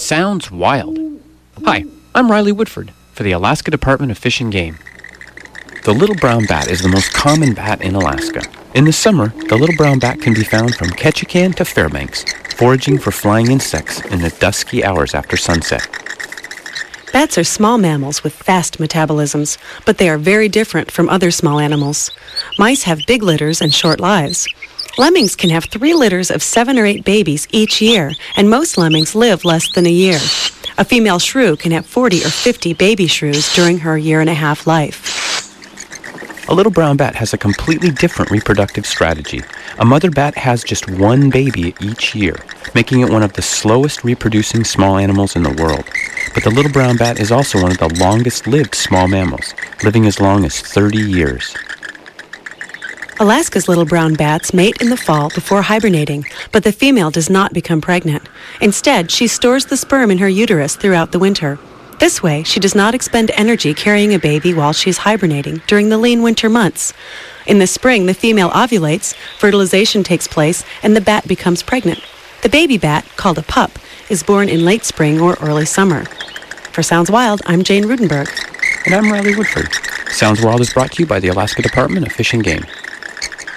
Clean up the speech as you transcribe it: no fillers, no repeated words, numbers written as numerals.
Sounds wild. Hi, I'm Riley Woodford for the Alaska Department of Fish and Game. The little brown bat is the most common bat in Alaska. In the summer, the little brown bat can be found from Ketchikan to Fairbanks, foraging for flying insects in the dusky hours after sunset. Bats are small mammals with fast metabolisms, but they are very different from other small animals. Mice have big litters and short lives. Lemmings can have 3 litters of 7 or 8 babies each year, and most lemmings live less than a year. A female shrew can have 40 or 50 baby shrews during her year-and-a-half life. A little brown bat has a completely different reproductive strategy. A mother bat has just 1 baby each year, making it one of the slowest reproducing small animals in the world. But the little brown bat is also one of the longest-lived small mammals, living as long as 30 years. Alaska's little brown bats mate in the fall before hibernating, but the female does not become pregnant. Instead, she stores the sperm in her uterus throughout the winter. This way, she does not expend energy carrying a baby while she is hibernating during the lean winter months. In the spring, the female ovulates, fertilization takes place, and the bat becomes pregnant. The baby bat, called a pup, is born in late spring or early summer. For Sounds Wild, I'm Jane Rudenberg. And I'm Riley Woodford. Sounds Wild is brought to you by the Alaska Department of Fish and Game.